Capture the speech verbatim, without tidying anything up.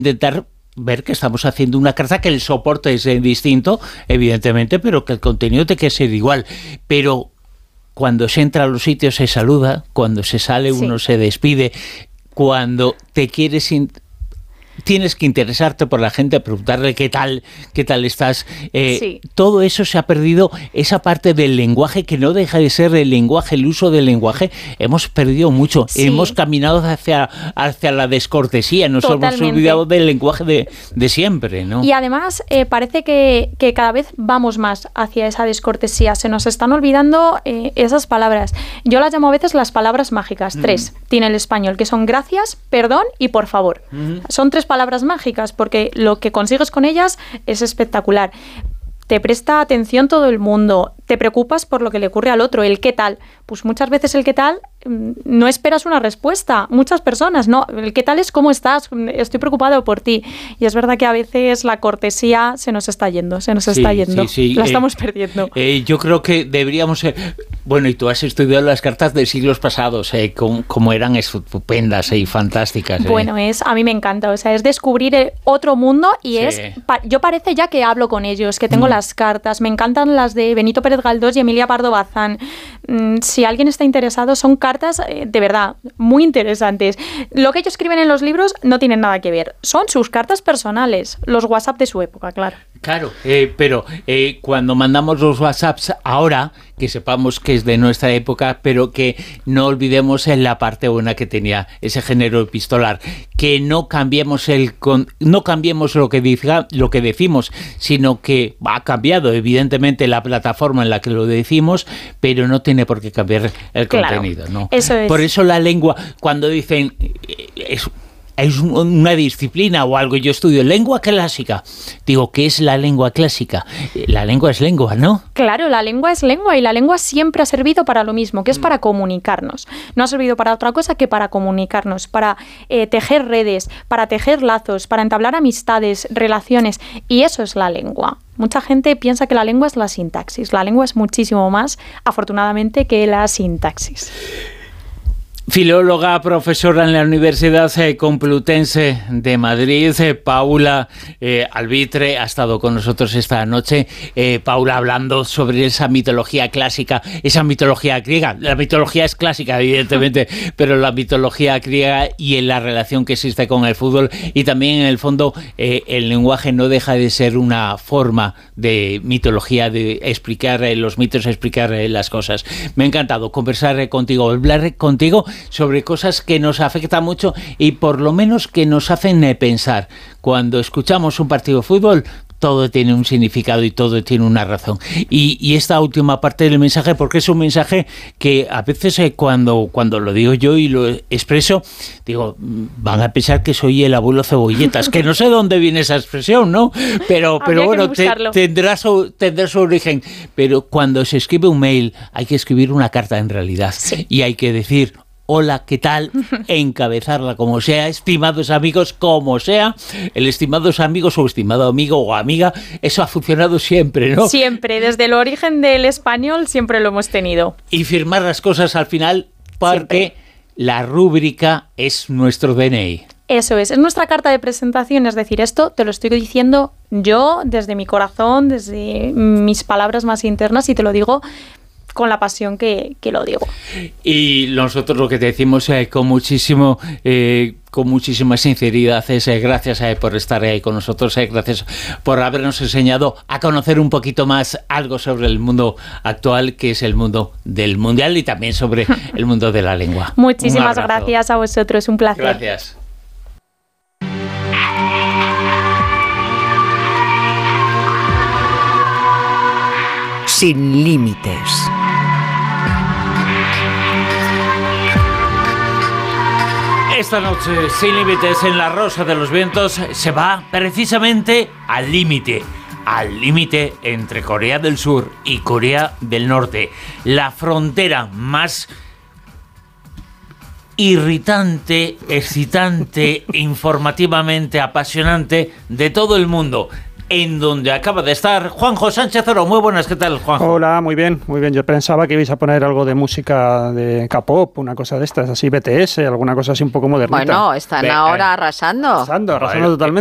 intentar ver que estamos haciendo una carta, que el soporte es distinto, evidentemente, pero que el contenido tiene que ser igual. Pero cuando se entra a los sitios se saluda, cuando se sale uno sí. se despide, cuando te quieres... In- tienes que interesarte por la gente, preguntarle qué tal, qué tal estás. Eh, sí. Todo eso se ha perdido, esa parte del lenguaje que no deja de ser el lenguaje, el uso del lenguaje. Hemos perdido mucho, sí. hemos caminado hacia, hacia la descortesía, nos Totalmente. hemos olvidado del lenguaje de, de siempre, ¿no? Y además eh, parece que, que cada vez vamos más hacia esa descortesía, se nos están olvidando eh, esas palabras. Yo las llamo a veces las palabras mágicas, mm. tres tiene el español, que son gracias, perdón y por favor. Mm. Son tres palabras mágicas porque lo que consigues con ellas es espectacular. Te presta atención todo el mundo, te preocupas por lo que le ocurre al otro, el qué tal. Pues muchas veces el qué tal no esperas una respuesta. Muchas personas, no, el qué tal es cómo estás, estoy preocupado por ti. Y es verdad que a veces la cortesía se nos está yendo, se nos sí, está yendo, sí, sí. la eh, estamos perdiendo. Eh, yo creo que deberíamos... Eh, bueno, y tú has estudiado las cartas de siglos pasados, eh, como, como eran estupendas eh, y fantásticas. Eh. Bueno, es a mí me encanta, o sea, es descubrir eh, otro mundo y sí. es... Pa, yo parece ya que hablo con ellos, que tengo mm. las cartas, me encantan las de Benito Pérez Galdós y Emilia Pardo Bazán. Mm, si alguien está interesado, son cartas eh, de verdad muy interesantes. Lo que ellos escriben en los libros no tienen nada que ver, son sus cartas personales, los WhatsApp de su época, claro. Claro, eh, pero eh, cuando mandamos los WhatsApps ahora, que sepamos que es de nuestra época, pero que no olvidemos en la parte buena que tenía ese género epistolar, que no cambiemos el con, no cambiemos lo que diga, lo que decimos, sino que ha cambiado evidentemente la plataforma en la que lo decimos, pero no tiene por qué cambiar el claro, contenido, ¿no? Eso es. Por eso la lengua, cuando dicen es es una disciplina o algo, yo estudio lengua clásica, digo, ¿qué es la lengua clásica? La lengua es lengua, ¿no? Claro, la lengua es lengua y la lengua siempre ha servido para lo mismo, que es para comunicarnos. No ha servido para otra cosa que para comunicarnos, para eh, tejer redes, para tejer lazos, para entablar amistades, relaciones, y eso es la lengua. Mucha gente piensa que la lengua es la sintaxis. La lengua es muchísimo más, afortunadamente, que la sintaxis. Filóloga, profesora en la Universidad Complutense de Madrid, eh, Paula eh, Albitre ha estado con nosotros esta noche. Eh, Paula, hablando sobre esa mitología clásica, esa mitología griega. La mitología es clásica, evidentemente, pero la mitología griega y en la relación que existe con el fútbol, y también en el fondo eh, el lenguaje no deja de ser una forma de mitología, de explicar eh, los mitos, explicar eh, las cosas. Me ha encantado conversar eh, contigo, hablar contigo sobre cosas que nos afectan mucho y por lo menos que nos hacen pensar. Cuando escuchamos un partido de fútbol, todo tiene un significado y todo tiene una razón. Y, y esta última parte del mensaje, porque es un mensaje que a veces eh, cuando, cuando lo digo yo y lo expreso, digo, van a pensar que soy el abuelo Cebolletas, que no sé dónde viene esa expresión, ¿no? Pero, pero bueno, te, tendrá, su, tendrá su origen. Pero cuando se escribe un mail, hay que escribir una carta en realidad. Sí. Y hay que decir... Hola, ¿qué tal? Encabezarla como sea, estimados amigos, como sea. El estimados amigos o estimado amigo o amiga, eso ha funcionado siempre, ¿no? Siempre, desde el origen del español siempre lo hemos tenido. Y firmar las cosas al final porque siempre. La rúbrica es nuestro D N I. Eso es, es nuestra carta de presentación, es decir, esto te lo estoy diciendo yo desde mi corazón, desde mis palabras más internas y te lo digo con la pasión que, que lo digo. Y nosotros lo que te decimos eh, con muchísimo eh, con muchísima sinceridad es eh, gracias eh, por estar ahí con nosotros, eh, gracias por habernos enseñado a conocer un poquito más algo sobre el mundo actual, que es el mundo del mundial, y también sobre el mundo de la lengua. Muchísimas gracias a vosotros, un placer. Gracias. Sin límites. Esta noche, Sin Límites en La Rosa de los Vientos, se va precisamente al límite. Al límite entre Corea del Sur y Corea del Norte. La frontera más irritante, excitante, informativamente apasionante de todo el mundo. en donde acaba de estar Juanjo Sánchez Oro. Muy buenas, ¿qué tal, Juanjo? Hola, muy bien, muy bien. Yo pensaba que ibais a poner algo de música de K-pop, una cosa de estas, así B T S, alguna cosa así un poco modernita. Bueno, están Ve, ahora eh, arrasando. Arrasando, arrasando Bueno, totalmente.